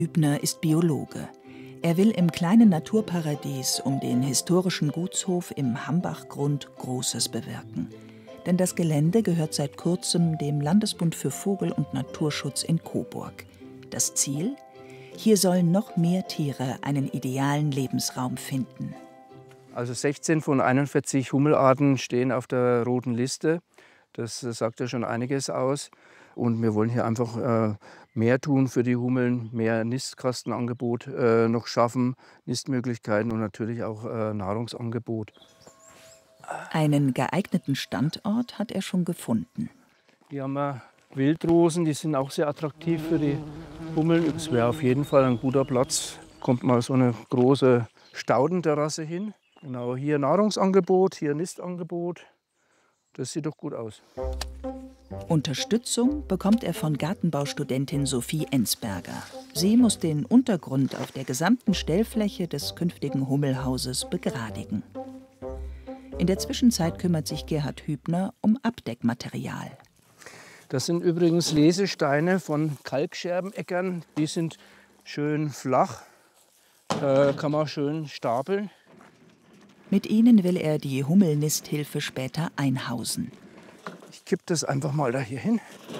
Hübner ist Biologe. Er will im kleinen Naturparadies um den historischen Gutshof im Hambachgrund Großes bewirken. Denn das Gelände gehört seit kurzem dem Landesbund für Vogel- und Naturschutz in Coburg. Das Ziel? Hier sollen noch mehr Tiere einen idealen Lebensraum finden. Also 16 von 41 Hummelarten stehen auf der roten Liste. Das sagt ja schon einiges aus. Und wir wollen hier einfach mehr tun für die Hummeln, mehr Nistkastenangebot noch schaffen, Nistmöglichkeiten und natürlich auch Nahrungsangebot. Einen geeigneten Standort hat er schon gefunden. Hier haben wir Wildrosen, die sind auch sehr attraktiv für die Hummeln. Es wäre auf jeden Fall ein guter Platz. Kommt mal so eine große Staudenterrasse hin. Genau, hier Nahrungsangebot, hier Nistangebot. Das sieht doch gut aus. Unterstützung bekommt er von Gartenbaustudentin Sophie Enzberger. Sie muss den Untergrund auf der gesamten Stellfläche des künftigen Hummelhauses begradigen. In der Zwischenzeit kümmert sich Gerhard Hübner um Abdeckmaterial. Das sind übrigens Lesesteine von Kalkscherbenäckern. Die sind schön flach, kann man schön stapeln. Mit ihnen will er die Hummelnisthilfe später einhausen. Ich kippe das einfach mal da hier hin.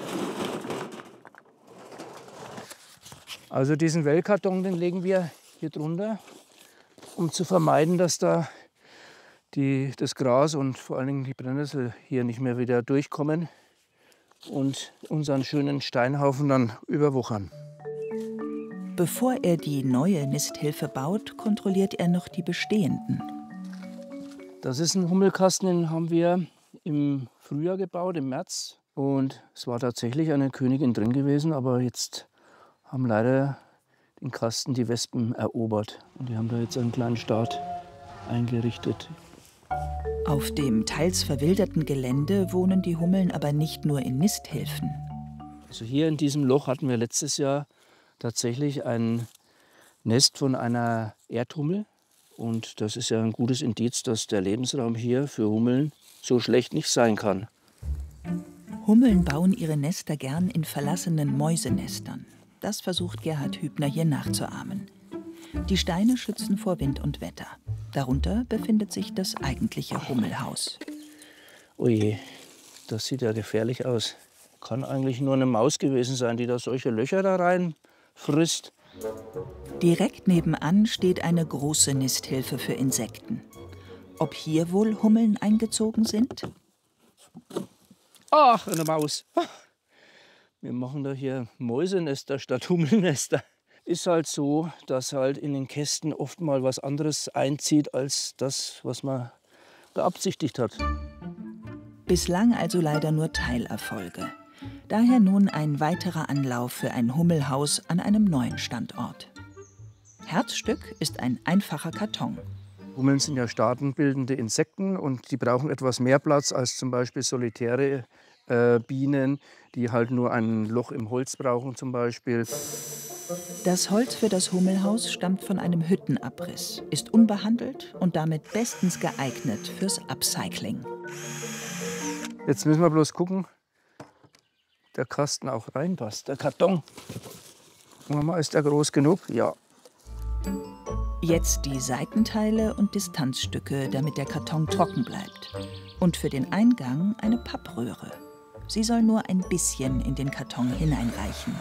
Also diesen Wellkarton, den legen wir hier drunter, um zu vermeiden, dass da das Gras und vor allen Dingen die Brennnessel hier nicht mehr wieder durchkommen und unseren schönen Steinhaufen dann überwuchern. Bevor er die neue Nisthilfe baut, kontrolliert er noch die bestehenden. Das ist ein Hummelkasten, den haben wir im Frühjahr gebaut, im März. Und es war tatsächlich eine Königin drin gewesen, aber jetzt haben leider den Kasten die Wespen erobert. Und die haben da jetzt einen kleinen Start eingerichtet. Auf dem teils verwilderten Gelände wohnen die Hummeln aber nicht nur in Nisthilfen. Also hier in diesem Loch hatten wir letztes Jahr tatsächlich ein Nest von einer Erdhummel. Und das ist ja ein gutes Indiz, dass der Lebensraum hier für Hummeln so schlecht nicht sein kann. Hummeln bauen ihre Nester gern in verlassenen Mäusenestern. Das versucht Gerhard Hübner hier nachzuahmen. Die Steine schützen vor Wind und Wetter. Darunter befindet sich das eigentliche Hummelhaus. Oje, das sieht ja gefährlich aus. Kann eigentlich nur eine Maus gewesen sein, die da solche Löcher da rein frisst. Direkt nebenan steht eine große Nisthilfe für Insekten. Ob hier wohl Hummeln eingezogen sind? Ach, eine Maus. Wir machen da hier Mäusenester statt Hummelnester. Ist halt so, dass halt in den Kästen oft mal was anderes einzieht als das, was man beabsichtigt hat. Bislang also leider nur Teilerfolge. Daher nun ein weiterer Anlauf für ein Hummelhaus an einem neuen Standort. Herzstück ist ein einfacher Karton. Hummeln sind ja staatenbildende Insekten und die brauchen etwas mehr Platz als zum Beispiel solitäre Bienen, die halt nur ein Loch im Holz brauchen zum Beispiel. Das Holz für das Hummelhaus stammt von einem Hüttenabriss, ist unbehandelt und damit bestens geeignet fürs Upcycling. Jetzt müssen wir bloß gucken, der Kasten auch reinpasst, der Karton. Mama, ist der groß genug? Ja. Jetzt die Seitenteile und Distanzstücke, damit der Karton trocken bleibt. Und für den Eingang eine Pappröhre. Sie soll nur ein bisschen in den Karton hineinreichen.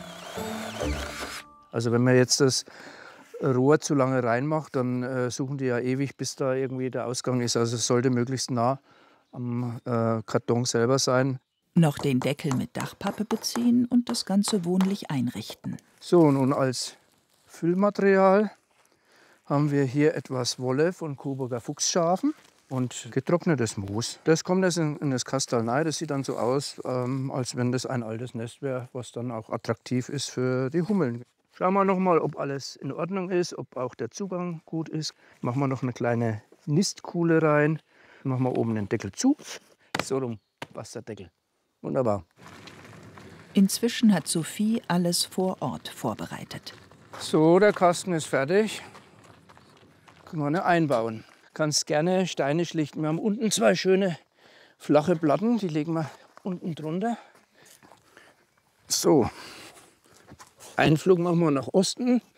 Also wenn man jetzt das Rohr zu lange reinmacht, dann suchen die ja ewig, bis da irgendwie der Ausgang ist. Also es sollte möglichst nah am Karton selber sein. Noch den Deckel mit Dachpappe beziehen und das Ganze wohnlich einrichten. So, nun als Füllmaterial haben wir hier etwas Wolle von Coburger Fuchsschafen und getrocknetes Moos. Das kommt jetzt in das Kastal rein. Das sieht dann so aus, als wenn das ein altes Nest wäre, was dann auch attraktiv ist für die Hummeln. Schauen wir noch mal, ob alles in Ordnung ist, ob auch der Zugang gut ist. Machen wir noch eine kleine Nistkuhle rein. Machen wir oben den Deckel zu. So rum passt der Deckel. Wunderbar. Inzwischen hat Sophie alles vor Ort vorbereitet. So, der Kasten ist fertig. Können wir ihn einbauen. Kannst gerne Steine schlichten. Wir haben unten zwei schöne flache Platten, die legen wir unten drunter. So, Einflug machen wir nach Osten.